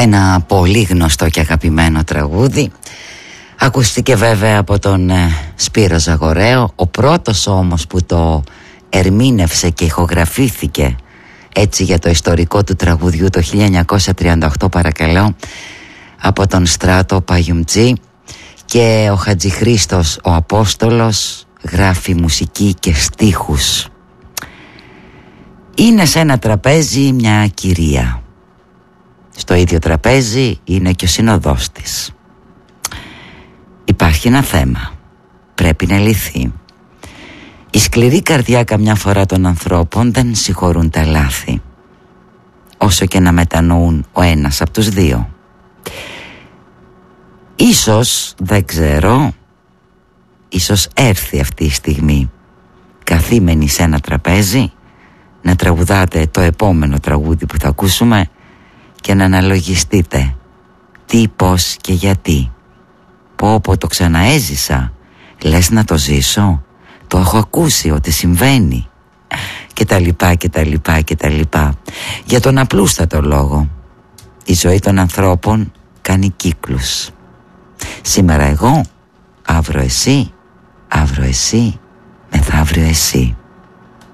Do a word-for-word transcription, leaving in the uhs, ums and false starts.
Ένα πολύ γνωστό και αγαπημένο τραγούδι. Ακούστηκε βέβαια από τον ε, Σπύρο Ζαγοραίο. Ο πρώτος όμως που το ερμήνευσε και ηχογραφήθηκε έτσι για το ιστορικό του τραγουδιού το χίλια εννιακόσια τριάντα οκτώ, παρακαλώ, από τον Στράτο Παγιουμτζή. Και ο Χατζηχρήστος ο Απόστολος γράφει μουσική και στίχους. Είναι σε ένα τραπέζι μια κυρία. Στο ίδιο τραπέζι είναι και ο συνοδός της. Υπάρχει ένα θέμα. Πρέπει να λυθεί. Η σκληρή καρδιά καμιά φορά των ανθρώπων δεν συγχωρούν τα λάθη, όσο και να μετανοούν ο ένας από τους δύο. Ίσως, δεν ξέρω, ίσως έρθει αυτή η στιγμή, καθήμενοι σε ένα τραπέζι, να τραγουδάτε το επόμενο τραγούδι που θα ακούσουμε και να αναλογιστείτε τι, πώς και γιατί. Πω πω, το ξαναέζησα, λες να το ζήσω, το έχω ακούσει ότι συμβαίνει, και τα λοιπά και τα λοιπά και τα λοιπά. Για τον απλούστατο λόγο, η ζωή των ανθρώπων κάνει κύκλους. Σήμερα εγώ, αύριο εσύ, αύριο εσύ, μεθαύριο εσύ.